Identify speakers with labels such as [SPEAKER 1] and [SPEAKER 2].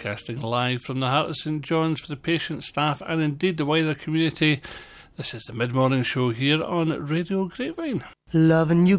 [SPEAKER 1] broadcasting live from the heart of St John's for the patient, staff and indeed the wider community. This is the Mid-Morning Show here on Radio Grapevine.
[SPEAKER 2] Loving you